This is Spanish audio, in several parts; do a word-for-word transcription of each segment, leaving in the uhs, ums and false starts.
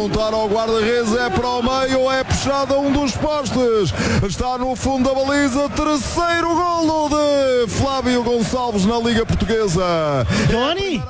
perguntar ao guarda-redes, é para o meio, é puxado a um dos postes, está no fundo da baliza, terceiro golo de Flávio Gonçalves na Liga Portuguesa. Giovanni,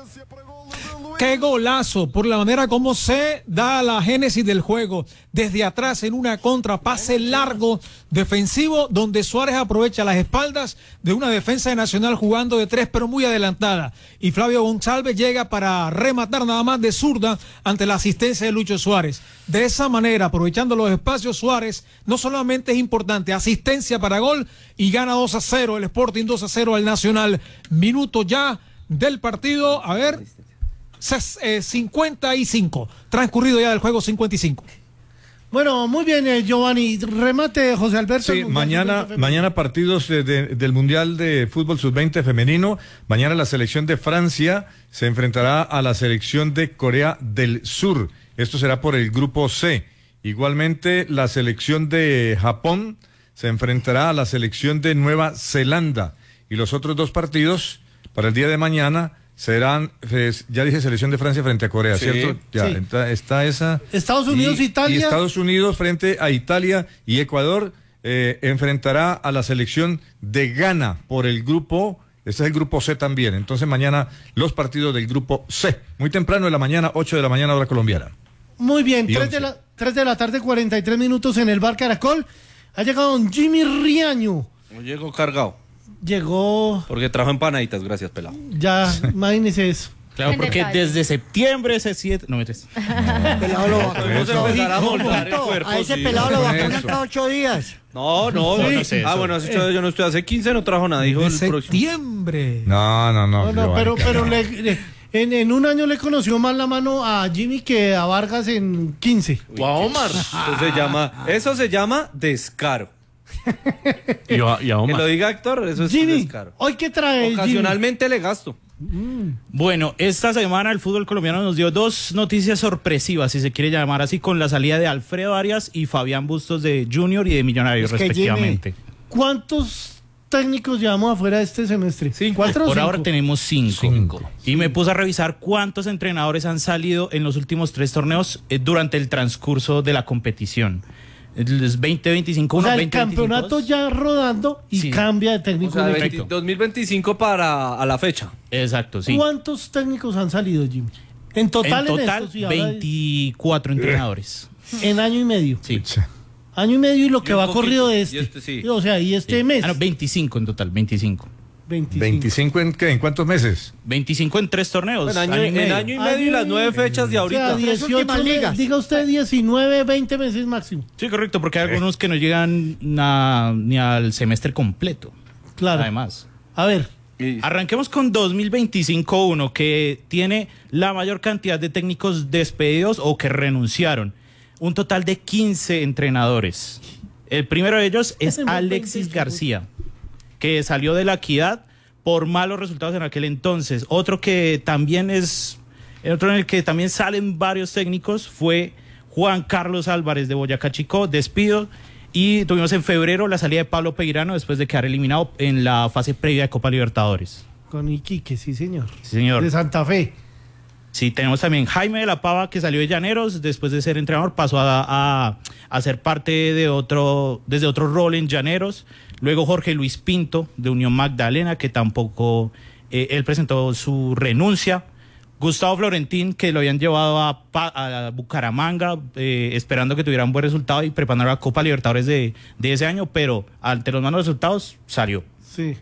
qué golazo por la manera como se da la génesis del juego, desde atrás en una contra, pase largo defensivo donde Suárez aprovecha las espaldas de una defensa de Nacional jugando de tres pero muy adelantada, y Flávio Gonçalves llega para rematar nada más de zurda ante la asistencia de Lucho Suárez. De esa manera, aprovechando los espacios, Suárez no solamente es importante, asistencia para gol, y gana dos a cero el Sporting, dos a cero al Nacional. Minuto ya del partido, a ver, cincuenta y cinco, transcurrido ya del juego, cincuenta y cinco. Bueno, muy bien, eh, Giovanni. Remate, José Alberto. Sí, mañana, mañana partidos de, de, del Mundial de Fútbol sub veinte femenino. Mañana la selección de Francia se enfrentará a la selección de Corea del Sur. Esto será por el grupo C. Igualmente, la selección de Japón se enfrentará a la selección de Nueva Zelanda. Y los otros dos partidos para el día de mañana serán, pues, ya dije, selección de Francia frente a Corea, sí, ¿cierto? Ya, sí. está, está esa. Estados Unidos, y, Italia. Y Estados Unidos frente a Italia, y Ecuador eh, enfrentará a la selección de Ghana por el grupo, este es el grupo C también. Entonces mañana los partidos del grupo C, muy temprano de la mañana, ocho de la mañana hora colombiana. Muy bien, tres de, la, tres de la tarde, cuarenta y tres minutos en el Bar Caracol. Ha llegado don Jimmy Riaño. No llegó cargado. Llegó... Porque trajo empanaditas, gracias, pelado. Ya, imagínese eso. Claro, porque desde septiembre ese siete... No, me tres. Pelado lo vacunó. A ese pelado lo vacunan cada ocho días. No, no. Sí. no sé ah, bueno, hace ocho, yo no estoy hace quince, no trajo nada, dijo De el septiembre. No, no, no. No, no, pero, pero le, le, en, en un año le conoció más la mano a Jimmy que a Vargas en quince. O a Omar. Eso se llama, eso se llama descaro. Y a, y a Que lo diga Héctor, eso es Jimmy, descaro. ¿hoy qué trae Ocasionalmente Jimmy? Le gasto. Mm. Bueno, esta semana el fútbol colombiano nos dio dos noticias sorpresivas, si se quiere llamar así, con la salida de Alfredo Arias y Fabián Bustos de Junior y de Millonarios, Es que, respectivamente. Jimmy, ¿cuántos técnicos llevamos afuera este semestre? Sí, ¿Cuatro o por cinco? ahora tenemos cinco. Cinco. Y me puse a revisar cuántos entrenadores han salido en los últimos tres torneos eh, durante el transcurso de la competición. El veinte veinticinco, O sea, el veinte campeonato veintidós. ya rodando y Sí. cambia de O técnico. sea, un veinte, equipo. dos mil veinticinco para a la fecha. Exacto, sí. ¿Cuántos técnicos han salido, Jimmy? En total, en en, total, esto, sí, ahora veinticuatro entrenadores. en año y medio. Sí. Año y medio y lo que Y un va poquito, corrido de y este. este sí. O sea, y este Sí. mes. Ah, no, veinticinco en total, veinticinco. veinticinco. ¿veinticinco en qué? ¿En cuántos meses? veinticinco en tres torneos. Bueno, año, año y en medio. año y medio y las nueve fechas de O ahorita. sea, dieciocho últimas ligas. meses, diga usted diecinueve, veinte meses máximo. Sí, correcto, porque hay algunos que no llegan a- ni al semestre completo. Claro. Además. A ver, Y- Arranquemos con dos mil veinticinco uno, que tiene la mayor cantidad de técnicos despedidos o que renunciaron. Un total de quince entrenadores. El primero de ellos es Ese más Alexis veinte, García, que salió de la Equidad por malos resultados en aquel entonces. Otro que también es, otro en el que también salen varios técnicos fue Juan Carlos Álvarez de Boyacá Chicó, despido. Y tuvimos en febrero la salida de Pablo Peirano después de quedar eliminado en la fase previa de Copa Libertadores. con Iquique, sí señor. Sí, señor. De Santa Fe. Sí, tenemos también Jaime de la Pava, que salió de Llaneros, después de ser entrenador pasó a, a, a ser parte de otro, desde otro rol en Llaneros. Luego Jorge Luis Pinto, de Unión Magdalena, que tampoco, eh, él presentó su renuncia. Gustavo Florentín, que lo habían llevado a, Pa- a Bucaramanga, eh, esperando que tuviera un buen resultado y preparando la Copa Libertadores de, de ese año, pero ante los malos resultados salió. Sí.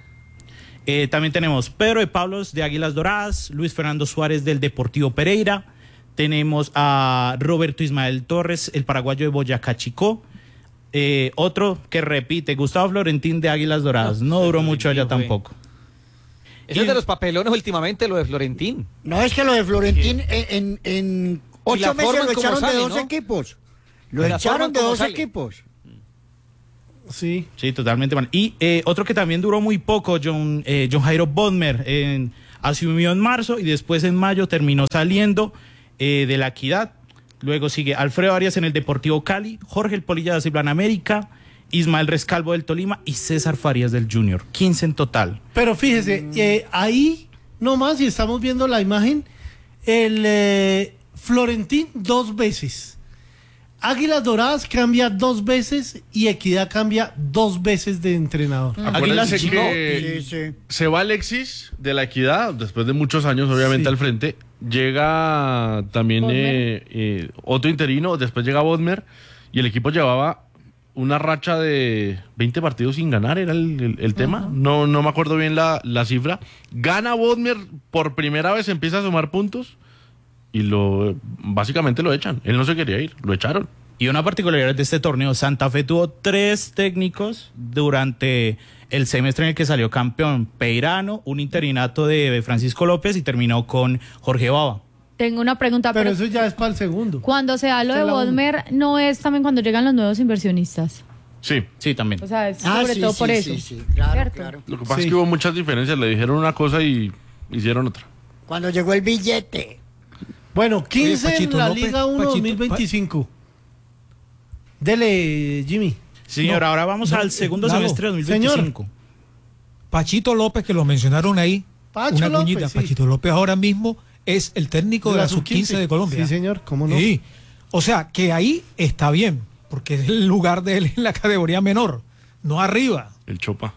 Eh, también tenemos Pedro de Pablos de Águilas Doradas, Luis Fernando Suárez del Deportivo Pereira, tenemos a Roberto Ismael Torres, el paraguayo de Boyacá Chicó, eh, otro que repite, Gustavo Florentín de Águilas Doradas, no duró mucho allá tampoco. Eso es de los papelones últimamente, lo de Florentín. No, es que lo de Florentín en, en, en Y ocho la meses forma lo en cómo echaron sale, de dos ¿no? equipos. Lo Y la forma echaron en de cómo dos sale. equipos. Sí. Sí, totalmente mal. Y eh, otro que también duró muy poco, John, eh, John Jairo Bodmer, en, asumió en marzo y después en mayo terminó saliendo eh, de la Equidad. Luego sigue Alfredo Arias en el Deportivo Cali, Jorge El Polilla de Ciblán América, Ismael Rescalvo del Tolima y César Farías del Junior. quince en total. Pero fíjese, eh, ahí nomás, y estamos viendo la imagen, el eh, Florentín dos veces. Águilas Doradas cambia dos veces y Equidad cambia dos veces de entrenador. Acuérdense Águilas que Sí, sí. se va Alexis de la Equidad, después de muchos años obviamente Sí. al frente. Llega también eh, eh, otro interino, después llega Bodmer y el equipo llevaba una racha de veinte partidos sin ganar, era el, el- el tema. No, no me acuerdo bien la, la cifra. Gana Bodmer por primera vez, empieza a sumar puntos y lo básicamente lo echan. Él no se quería ir, lo echaron. Y una particularidad de este torneo, Santa Fe tuvo tres técnicos durante el semestre en el que salió campeón. Peirano, un interinato de Francisco López y terminó con Jorge Baba. Tengo una pregunta, Pero pero, eso ya es para el segundo. cuando se da lo Esa de es la Bodmer, ¿no es también cuando llegan los nuevos inversionistas? Sí. Sí, también. O sea, es Ah, sobre sí, todo sí, por sí, eso. sí, claro, ¿cierto? claro. Lo que pasa Sí. es que hubo muchas diferencias. Le dijeron una cosa y hicieron otra. Cuando llegó el billete. Bueno, quince Oye, Pachito en la López, Liga uno Pachito, dos mil veinticinco. Dele, Jimmy. Señor, No, ahora vamos no, al segundo Lago, semestre de dos mil veinticinco. Pachito López, que lo mencionaron ahí, Pacho una López, cuñita. sí. Pachito López ahora mismo es el técnico de, la sub quince de Colombia. Sí, señor, cómo no. Sí. O sea, que ahí está bien, porque es el lugar de él en la categoría menor, no arriba. El Chopa.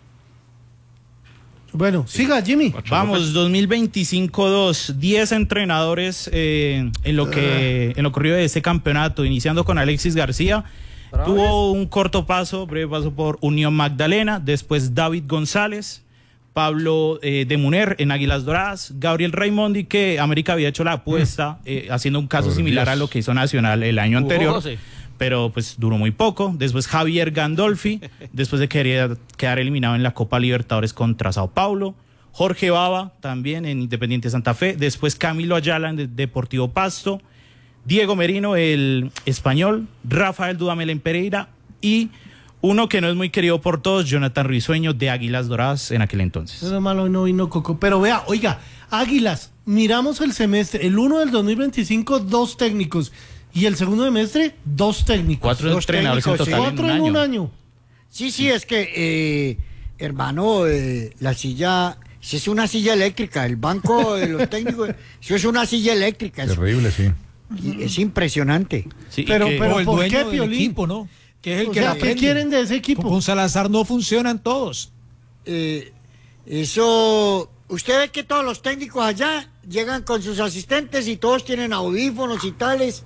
Bueno, siga, Jimmy. Vamos, dos mil veinticinco dos, diez entrenadores eh, en lo que en lo corrido de este campeonato, iniciando con Alexis García. Tuvo un corto paso, breve paso por Unión Magdalena, después David González, Pablo eh, de Muner en Águilas Doradas, Gabriel Raimondi, que América había hecho la apuesta, eh, haciendo un caso Por similar Dios. a lo que hizo Nacional el año anterior. José. Pero pues duró muy poco. Después Javier Gandolfi, después de querer quedar eliminado en la Copa Libertadores contra Sao Paulo. Jorge Baba, también en Independiente Santa Fe. Después Camilo Ayala en De- Deportivo Pasto. Diego Merino, el español. Rafael Dudamel en Pereira. Y uno que no es muy querido por todos, Jonathan Risueño de Águilas Doradas en aquel entonces. No es malo, hoy no vino Coco. Pero vea, oiga, Águilas, miramos el semestre. El uno del dos mil veinticinco, dos técnicos. Y el segundo semestre, dos técnicos. Cuatro Dos entrenadores en técnicos, sí. total en Cuatro un en año. un año. Sí, sí, es que, eh, hermano, eh, la silla, si es una silla eléctrica, el banco de los técnicos, eso es una silla eléctrica, es, Terrible, sí. y es impresionante. Sí, y Pero- que- pero- o el ¿por dueño qué, del Piolín? equipo, ¿no? Que es el O que sea, la ¿qué prende. quieren de ese equipo? Con Salazar no funcionan todos. Eh, eso, usted ve que todos los técnicos allá llegan con sus asistentes y todos tienen audífonos y tales,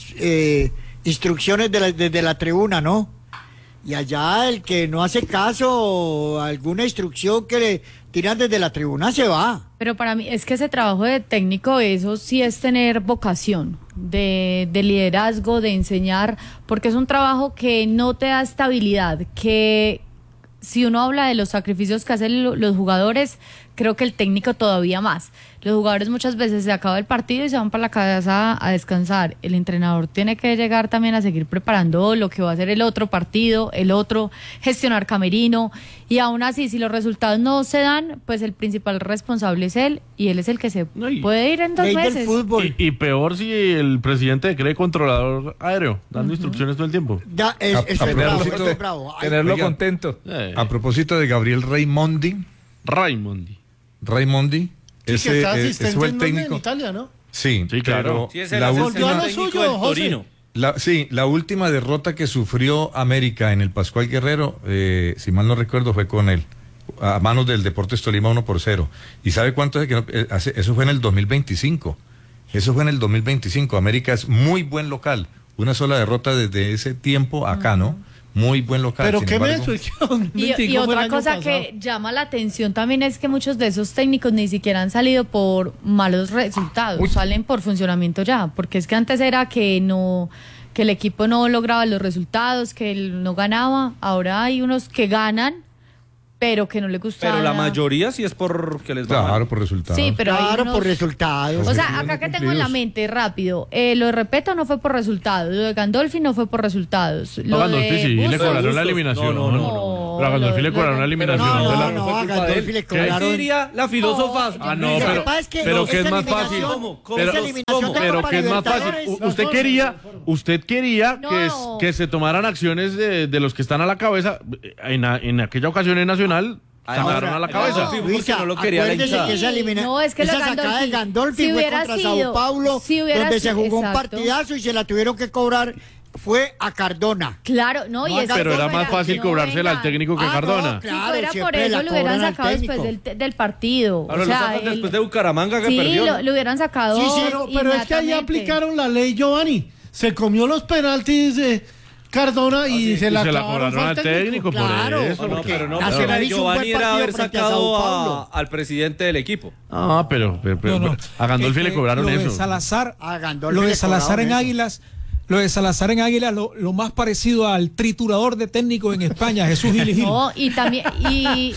eh, instrucciones de la- desde la tribuna, ¿no? Y allá el que no hace caso o alguna instrucción que le tiran desde la tribuna se va. Pero para mí es que ese trabajo de técnico, eso sí es tener vocación de, de liderazgo, de enseñar, porque es un trabajo que no te da estabilidad, que si uno habla de los sacrificios que hacen lo- los jugadores, creo que el técnico todavía más. Los jugadores muchas veces se acaba el partido y se van para la casa a descansar. El entrenador tiene que llegar también a seguir preparando lo que va a ser el otro partido, el otro, gestionar camerino. Y aún así, si los resultados no se dan, pues el principal responsable es él y él es el que se No, y- puede ir en dos Ley del meses. fútbol. Y, y peor si el presidente cree controlador aéreo, dando instrucciones todo el tiempo. Ya, es- A- eso a es bravo, propósito- eso es bravo. Ay, Tenerlo Oiga. contento. Eh, A propósito de Gabriel Raimondi, Raimondi. Raimondi, Sí, ese, que está eh, asistente ese fue el en, dónde, en técnico. Italia, ¿no? Sí, Sí, claro. pero Sí, es el la asistente Volvió a lo técnico suyo, del José. Torino. La, sí, la última derrota que sufrió América en el Pascual Guerrero, eh, si mal no recuerdo, fue con él, a manos del Deportes Tolima uno por cero. ¿Y sabe cuánto es que no- eh, hace- eso fue en el dos mil veinticinco? Eso fue en el dos mil veinticinco. América es muy buen local. Una sola derrota desde ese tiempo acá, ¿no? Muy buen local. Pero Sin qué embargo- menso, es que dos mil Y, veinticinco y fue el otra año cosa pasado. que llama la atención también es que muchos de esos técnicos ni siquiera han salido por malos resultados, salen por funcionamiento ya, porque es que antes era que no, que el equipo no lograba los resultados, que él no ganaba, ahora hay unos que ganan, pero que no le gusta. Pero la mayoría sí es porque les va mal. Claro, por resultados. Sí, pero hay claro, unos- por resultados. O sea, acá que tengo en la mente, rápido, eh, lo de Repeto no fue por resultados, lo de Gandolfi no fue por resultados. No, Lo Gandolfi de sí, le Bustos- cobraron la Bustos. eliminación. No, no, no, Pero a no. Gandolfi le Lo- cobraron la lo- eliminación. No, de no, la- no, fue a culpa Gandolfi de él. le ¿Qué cobraron. diría la filósofa? Ah, no, Lo que pero, pasa es que pero esa que es más eliminación- fácil. ¿Cómo? ¿Cómo? Pero, esa eliminación de pero Copa que es más fácil. Libertadores. U- Usted quería, usted quería No. que, es- que se tomaran acciones de, de los que están a la cabeza. En, a- en aquella ocasión en Nacional Ganaron a la cabeza. Luisa, no lo quería la acuérdese hinchada. que esa elimina- No, es que lo esa sacada de Gandolfi- Gandolfi si fue hubiera contra sido- Sao Paulo, si hubiera donde se sido- jugó un exacto. partidazo y se la tuvieron que cobrar fue a Cardona. Claro, no, y No, esa Pero era fuera- más fácil no, cobrársela venga. al técnico que Ah, no, Cardona. claro. Si fuera por siempre eso la lo hubieran cobran al sacado después técnico. del, del partido. Ahora o sea, lo sacan él- después de Bucaramanga que sí, perdió. lo, ¿no? lo hubieran sacado. Sí, sí, pero, pero es que ahí inmediatamente. aplicaron la ley Giovanni. Se comió los penaltis de Cardona y se Y la, se la acabaron cobraron al técnico por Claro, eso. No, no, pero no, Nacional pero hizo un Giovanni buen era partido haber frente a sacado Sao a- Paulo. al presidente del equipo. Ah, pero, pero, pero- No, no. a Gandolfi Es le que cobraron lo de eso. Salazar, A Gandolfi lo de le Salazar cobraron en eso. Águilas, lo de Salazar en Águilas, lo, lo más parecido al triturador de técnico en España, Jesús Gil y Gil. No, y también, y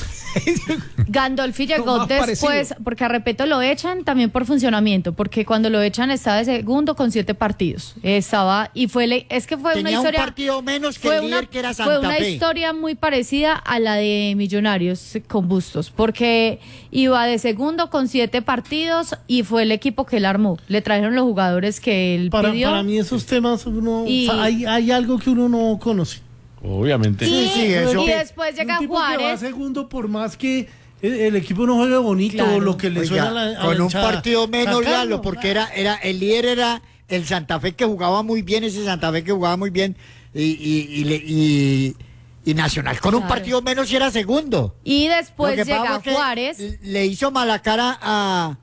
Gandolfi Lo llegó más después, parecido. porque a Repeto lo echan también por funcionamiento, porque cuando lo echan estaba de segundo con siete partidos. Estaba, y fue, le- es que fue Tenía una un historia. partido menos que fue el líder, una, que era fue Santa una Fe. historia muy parecida a la de Millonarios con Bustos, porque iba de segundo con siete partidos y fue el equipo que él armó. Le trajeron los jugadores que él Para, pidió. para mí esos temas uno, Y- hay, hay algo que uno no conoce. Obviamente. Sí, sí, eso. Y después llega Un tipo que va Juárez. segundo por más que el, el equipo no juegue bonito Claro. o lo que le Oiga, suena a la, a con la un hinchada. partido menos, Sacarlo. Lalo, porque era, era, el líder era el Santa Fe, que jugaba muy bien, ese Santa Fe que jugaba muy bien, y, y, y, le- y- y Nacional con un Claro. partido menos y era segundo. Y después Lo que pasa llega fue que Juárez. le hizo mala cara a,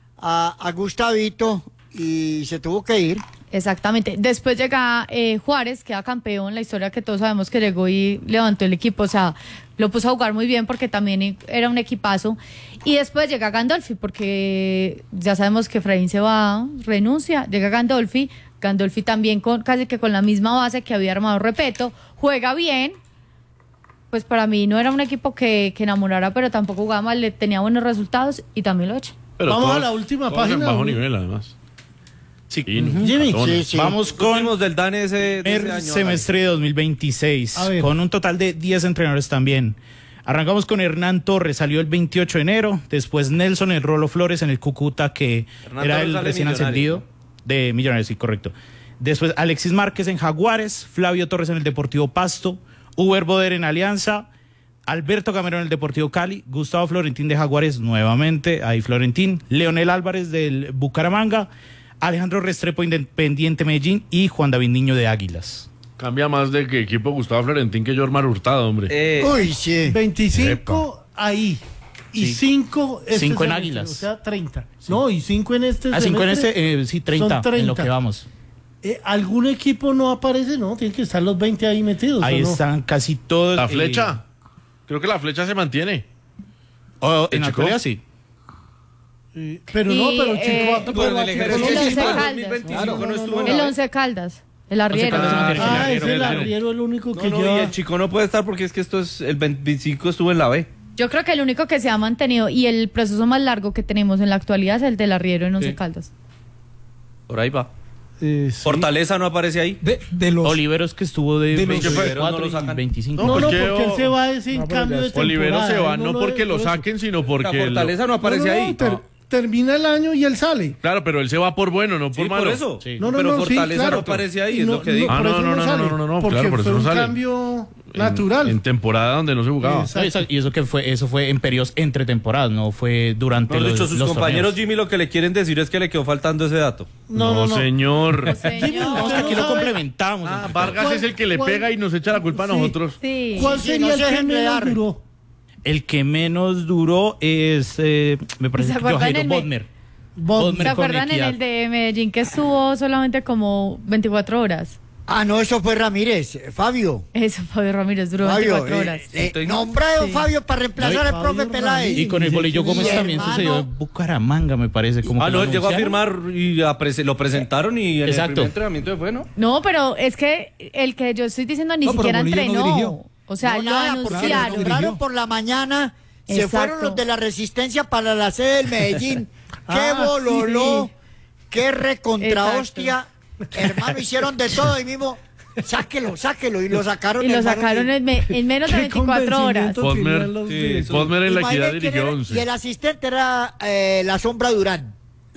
a, a Gustavito y se tuvo que ir. Exactamente. Después llega eh, Juárez, queda campeón, la historia que todos sabemos que llegó y levantó el equipo, o sea, lo puso a jugar muy bien porque también era un equipazo. Y después llega Gandolfi, porque ya sabemos que Efraín se va, renuncia, llega Gandolfi, Gandolfi también con casi que con la misma base que había armado Repeto, juega bien. Pues para mí no era un equipo que, que enamorara, pero tampoco jugaba mal, le tenía buenos resultados y también lo echa. Pero Vamos a todos- la última todos en página, bajo güey. nivel, además. Sí. Fino, Jimmy. Cardona. Sí, sí. Vamos con Últimos del DANE ese, de ese primer año. semestre de dos mil veintiséis, A ver. con un total de diez entrenadores también. Arrancamos con Hernán Torres, salió el veintiocho de enero. Después Nelson El Rolo Flores en el Cúcuta, que Hernán era Torres el sale recién Millonario, ascendido de Millonarios, sí, correcto. Después Alexis Márquez en Jaguares, Flavio Torres en el Deportivo Pasto, Uber Boder en Alianza, Alberto Camerón en el Deportivo Cali, Gustavo Florentín de Jaguares nuevamente, ahí Florentín, Leonel Álvarez del Bucaramanga, Alejandro Restrepo Independiente Medellín y Juan David Niño de Águilas. Cambia más de que equipo Gustavo Florentín que Jormar Hurtado, hombre. Eh, Uy, sí. veinticinco ahí. Y Sí. cinco este Cinco en semestre, Águilas. O sea, treinta. No, y cinco en este Ah, cinco en semestre. este, eh, sí, treinta, Son en lo que vamos. Eh, ¿Algún equipo no aparece? No, tienen que estar los veinte ahí metidos. Ahí ¿o no? están casi todos. La eh, flecha. Creo que la flecha se mantiene. oh, en la Chico? actualidad sí. Eh, pero Y, no, pero eh, Chico, pero pero en el aquí- ejercicio El sí, Once pero en Caldas. dos mil veinticinco Claro, no no, estuvo no, en El la B. Once Caldas, el arriero. Caldas se mantiene. Ah, el es el arriero. arriero el único que No, no, lleva. y el chico no puede estar porque es que esto es el veinticinco estuvo en la B. Yo creo que el único que se ha mantenido y el proceso más largo que tenemos en la actualidad es el del arriero en Once Sí. Caldas. Por ahí va. Eh, sí. Fortaleza no aparece ahí. De, de los Oliveros que estuvo de, de los- veinticuatro no lo y sacan. veinticinco. No, no, porque porque él o- se va ese en No, pero cambio ya de es- Olivero temporada, se va él no lo- porque lo por eso. saquen, sino La porque... Fortaleza no No, aparece no, ahí. ter- termina el año y él sale. Claro, pero él se va por bueno, no Sí, por por malo. eso. Sí. No, no, Pero no, sí, Fortaleza claro. no aparece ahí, Y es no- lo que digo. Ah, por no, eso no, no, sale, no, no, no, porque claro, por eso fue no un sale. cambio En- natural. En temporada donde no se jugaba. Exacto. No, y eso- y eso que fue, eso fue en periodos entre temporadas, no fue durante Mejor los, dicho, sus los compañeros torneos. Jimmy lo que le quieren decir es que le quedó faltando ese dato. No, no, no. señor. Señor. No, es que aquí lo sabe. complementamos. Ah, entre Vargas ¿Cuál- es el que le cuál- pega y nos echa la culpa a Sí. nosotros. Sí. ¿Cuál Sí, sería no el se que dejen menos enredar. duró? El que menos duró es, eh, me parece ¿Se que acuerdan Jairo el me- Bodmer. Bond. Bodmer ¿Se con acuerdan en Equidad. el de Medellín que estuvo solamente como veinticuatro horas? Ah, no, eso fue Ramírez, eh, Fabio. Eso, Fabio Ramírez, duró Fabio, veinticuatro eh, horas. eh, nombrado Sí. Fabio para reemplazar al Fabio profe Ramírez. Peláez. Y con el Bolillo Gómez Mi también hermano- sucedió en Bucaramanga, me parece. Como Ah, que no, lo él llegó a anunciaron. firmar y a prese- lo presentaron y en Exacto. el primer entrenamiento se fue, ¿no? No, pero es que el que yo estoy diciendo ni No, pero siquiera Bolillo no entrenó. dirigió. O sea, No, lo nada, porque lo anunciaron. nombraron Dirigió. por la mañana. Se Exacto. fueron los de la Resistencia para la sede del Medellín. ¡Qué Ah, bololó! sí. ¡Qué recontra Exacto. hostia! Hermano, hicieron de todo y mismo, sáquelo, sáquelo. Y lo sacaron. Y lo hermano, sacaron y- en, me- en menos de Qué veinticuatro horas. convencimiento Bodmer, tenían los sí, de- eso- Bodmer en la Imagínate equidad quién dirigió era- once. Y el asistente era eh, la Sombra Durán.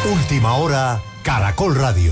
Última hora, Caracol Radio.